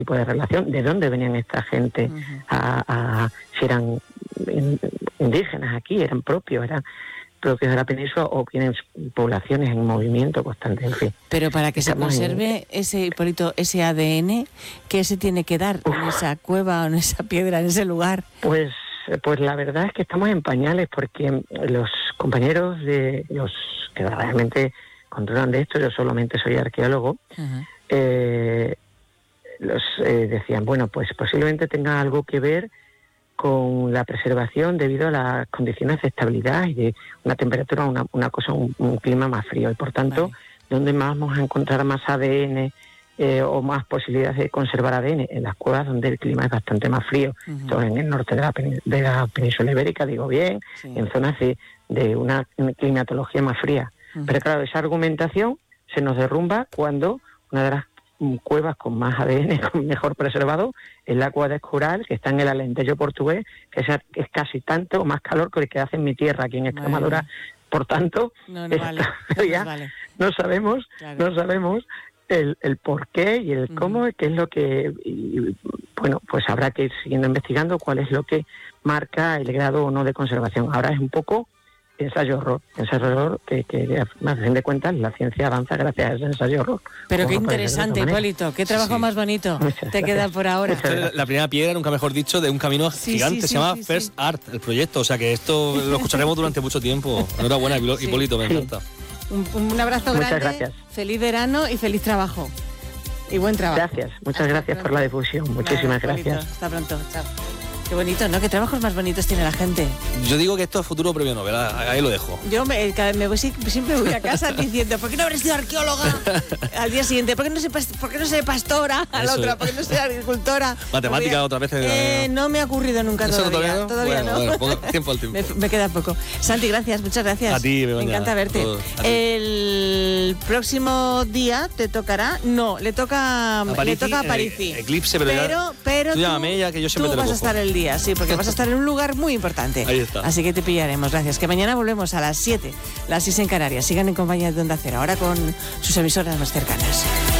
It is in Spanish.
tipo de relación, de dónde venían esta gente, si eran indígenas aquí, eran propios de la península o tienen poblaciones en movimiento constante, en fin. Pero para que se conserve ese, Hipólito, ese ADN, ¿qué se tiene que dar en esa cueva o en esa piedra, en ese lugar? Pues la verdad es que estamos en pañales, porque los compañeros de los que realmente controlan de esto, yo solamente soy arqueólogo, decían, bueno, pues posiblemente tenga algo que ver con la preservación debido a las condiciones de estabilidad y de una temperatura, un clima más frío. Y por tanto, ¿dónde más vamos a encontrar más ADN o más posibilidades de conservar ADN? En las cuevas donde el clima es bastante más frío. Entonces, en el norte de la península ibérica, digo bien, en zonas de una climatología más fría. Pero claro, esa argumentación se nos derrumba cuando una de las cuevas con más ADN, mejor preservado, es la cueva de Escural, que está en el Alentejo portugués, que es casi tanto o más calor que el que hace en mi tierra, aquí en Extremadura. Por tanto, no sabemos el por qué y el cómo, qué es lo que... bueno, pues habrá que ir siguiendo investigando cuál es lo que marca el grado o no de conservación. Ahora es un poco ensayo-error, que a fin de cuentas la ciencia avanza gracias a ese ensayo-error. Pero qué interesante, Hipólito, qué trabajo más bonito te queda por ahora. La primera piedra, nunca mejor dicho, de un camino gigante, se llama First Art, el proyecto, o sea que esto lo escucharemos durante mucho tiempo. Enhorabuena, Hipólito, me encanta. Un abrazo grande, gracias. Feliz verano y feliz trabajo. Y buen trabajo. Muchas gracias por la difusión, muchísimas gracias. Hasta pronto, chao. Qué bonito, ¿no? Qué trabajos más bonitos tiene la gente. Yo digo que esto es futuro premio Nobel, ahí lo dejo. Yo siempre voy a casa diciendo, ¿por qué no habrás sido arqueóloga? Al día siguiente, ¿por qué no sé pastora? A la otra, ¿por qué no sé agricultora? Matemática otra vez. No me ha ocurrido nunca todavía. Todavía no. Bueno, tiempo al tiempo. Me queda poco. Santi, gracias, muchas gracias. A ti, me encanta verte. El próximo día te tocará, le toca a Parisi. Eclipse, pero tú llámame ella, que yo siempre te lo vas cojo. a estar el día. Sí, porque vas a estar en un lugar muy importante. Ahí está. Así que te pillaremos. Gracias. Que mañana volvemos a las 7, las 6 en Canarias. Sigan en compañía de Onda Cero, ahora con sus emisoras más cercanas.